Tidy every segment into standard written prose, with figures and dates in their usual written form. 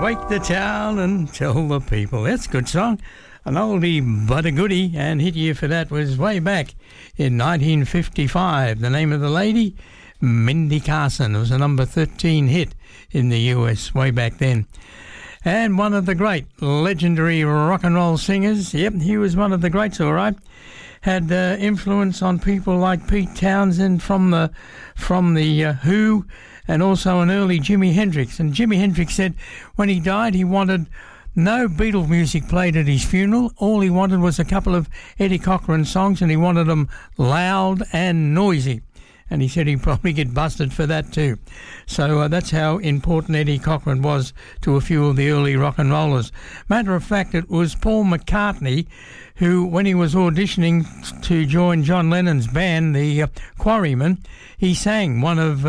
Wake the town and tell the people. That's a good song. An oldie but a goodie, and hit year for that was way back in 1955. The name of the lady, Mindy Carson. It was a number 13 hit in the US way back then. And one of the great legendary rock and roll singers, yep, he was one of the greats, all right, had influence on people like Pete Townsend from the Who, and also an early Jimi Hendrix. And Jimi Hendrix said when he died he wanted no Beatles music played at his funeral. All he wanted was a couple of Eddie Cochran songs, and he wanted them loud and noisy. And he said he'd probably get busted for that too. So that's how important Eddie Cochran was to a few of the early rock and rollers. Matter of fact, it was Paul McCartney who, when he was auditioning to join John Lennon's band, the Quarrymen, he sang one of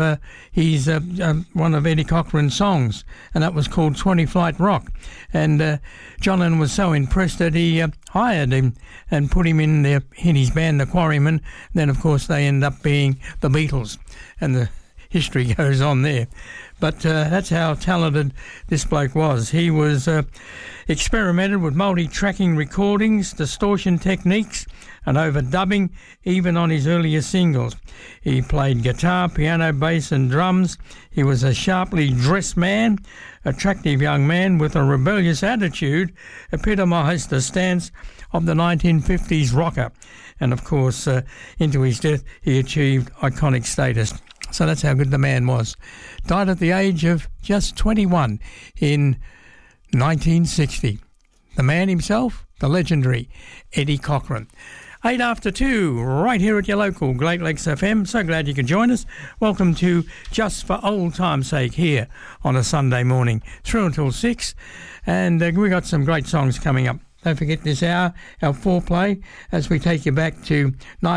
Eddie Cochran's songs, and that was called 20 Flight Rock. And John Lennon was so impressed that he hired him and put him in his band, the Quarrymen. Then, of course, they end up being the Beatles, and the history goes on there. But that's how talented this bloke was. He was experimented with multi-tracking recordings, distortion techniques, and overdubbing, even on his earlier singles. He played guitar, piano, bass and drums. He was a sharply dressed man, attractive young man with a rebellious attitude, epitomised the stance of the 1950s rocker. And of course, into his death, he achieved iconic status. So that's how good the man was. Died at the age of just 21 in 1960. The man himself, the legendary Eddie Cochran. 8 after 2, right here at your local Great Lakes FM. So glad you could join us. Welcome to Just for Old Time's Sake here on a Sunday morning, through until 6. And we got some great songs coming up. Don't forget this hour, our foreplay, as we take you back to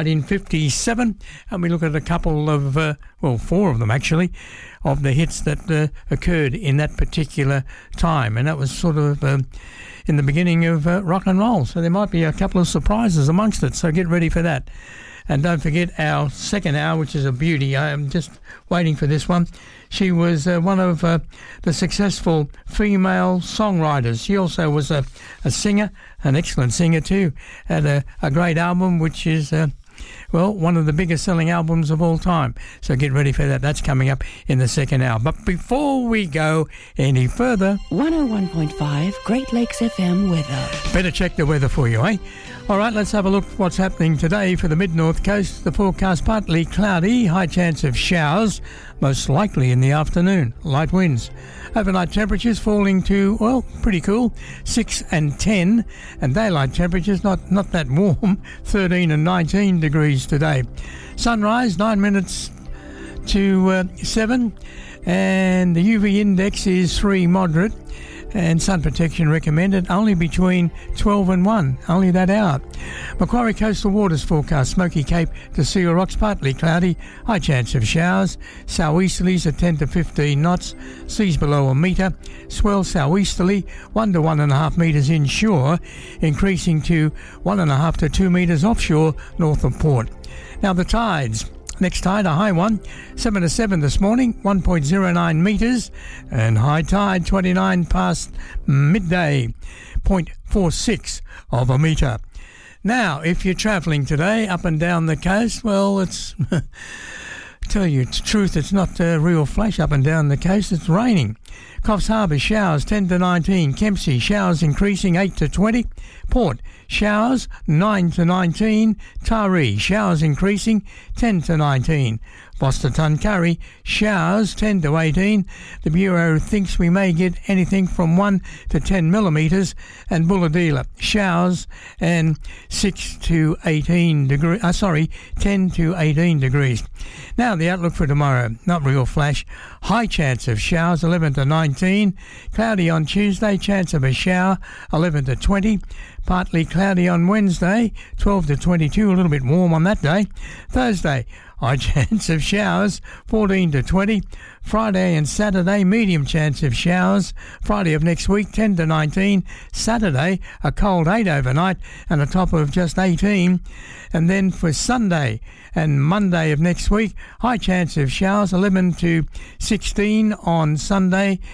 1957, and we look at a couple of, four of them actually, of the hits that occurred in that particular time. And that was sort of in the beginning of rock and roll. So there might be a couple of surprises amongst it, so get ready for that. And don't forget our second hour, which is a beauty. I am just waiting for this one. She was one of the successful female songwriters. She also was a singer, an excellent singer too. Had a great album, which is, one of the biggest selling albums of all time. So get ready for that. That's coming up in the second hour. But before we go any further... 101.5 Great Lakes FM weather. Better check the weather for you, eh? All right, let's have a look at what's happening today for the mid-north coast. The forecast partly cloudy, high chance of showers, most likely in the afternoon. Light winds. Overnight temperatures falling to, pretty cool, 6 and 10. And daylight temperatures not that warm, 13 and 19 degrees today. Sunrise, 9 minutes to 7. And the UV index is 3 moderate. And sun protection recommended only between 12 and 1, only that hour. Macquarie Coastal Waters forecast, Smoky Cape to Seal Rocks, partly cloudy, high chance of showers, southeasterlies at 10 to 15 knots, seas below a metre, swell southeasterly 1 to 1.5 metres inshore, increasing to 1.5 to 2 metres offshore north of port. Now the tides. Next tide, a high one, 7 to 7 this morning, 1.09 metres, and high tide 29 past midday, 0.46 of a metre. Now, if you're travelling today up and down the coast, well, it's... tell you the truth, it's not real flash up and down the coast, it's raining. Coffs Harbour, showers 10 to 19. Kempsey, showers increasing 8 to 20. Port, showers 9 to 19. Taree, showers increasing 10 to 19. Foster Tuncurry, showers 10 to 18. The Bureau thinks we may get anything from 1 to 10 millimetres. And Bulladila, showers and 6 to 18 degrees. 10 to 18 degrees. Now the outlook for tomorrow, not real flash. High chance of showers, 11 to 19. Cloudy on Tuesday, chance of a shower, 11 to 20. Partly cloudy on Wednesday, 12 to 22, a little bit warm on that day. Thursday, high chance of showers, 14 to 20. Friday and Saturday, medium chance of showers. Friday of next week, 10 to 19. Saturday, a cold 8 overnight and a top of just 18. And then for Sunday and Monday of next week, high chance of showers, 11 to 16 on Sunday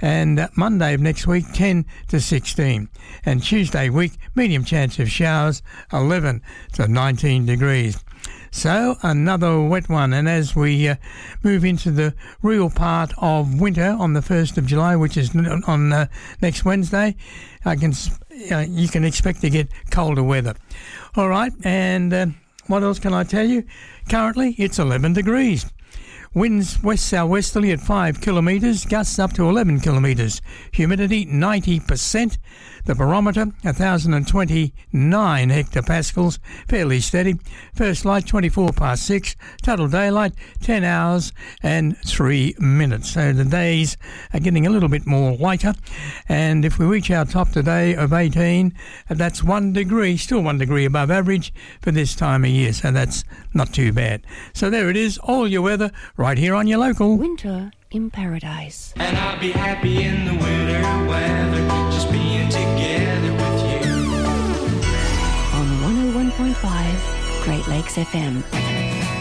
And Monday of next week, 10 to 16. And Tuesday week, medium chance of showers, 11 to 19 degrees. So another wet one, and as we move into the real part of winter on the 1st of July, which is on next Wednesday, you can expect to get colder weather. All right, and what else can I tell you? Currently, it's 11 degrees. Winds west-southwesterly at 5 kilometres, gusts up to 11 kilometres. Humidity 90%. The barometer 1,029 hectopascals, fairly steady. First light 24 past 6. Total daylight 10 hours and 3 minutes. So the days are getting a little bit more lighter. And if we reach our top today of 18, that's 1 degree, still 1 degree above average for this time of year. So that's not too bad. So there it is, all your weather right here on your local Winter in Paradise. And I'll be happy in the winter weather, just being together with you. On 101.5 Great Lakes FM.